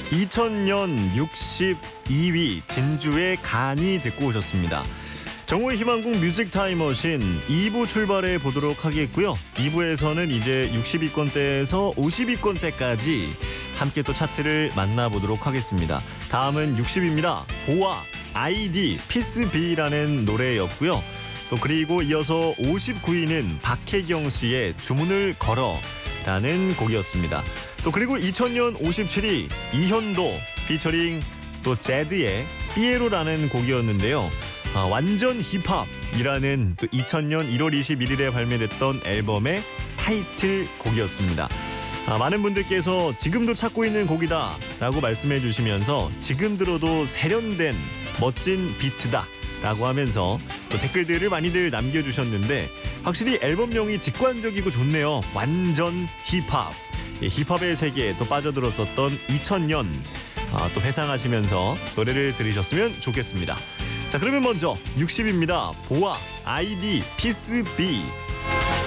2000년 62위 진주의 간이 듣고 오셨습니다. 정호의 희망곡 뮤직 타임머신 2부 출발해 보도록 하겠고요. 2부에서는 이제 60위권대에서 50위권대까지 함께 또 차트를 만나보도록 하겠습니다. 다음은 60위입니다. 보아, 아이디, 피스비라는 노래였고요. 또 그리고 이어서 59위는 박혜경 씨의 주문을 걸어라는 곡이었습니다. 또 그리고 2000년 57위 이현도 피처링 또 제드의 삐에로라는 곡이었는데요. 완전 힙합이라는 또 2000년 1월 21일에 발매됐던 앨범의 타이틀곡이었습니다. 많은 분들께서 지금도 찾고 있는 곡이다 라고 말씀해 주시면서 지금 들어도 세련된 멋진 비트다 라고 하면서 또 댓글들을 많이들 남겨주셨는데 확실히 앨범명이 직관적이고 좋네요. 완전 힙합. 힙합의 세계에 또 빠져들었었던 2000년 또 회상하시면서 노래를 들으셨으면 좋겠습니다. 자, 그러면 먼저 60입니다. 보아, 아이디, 피스비.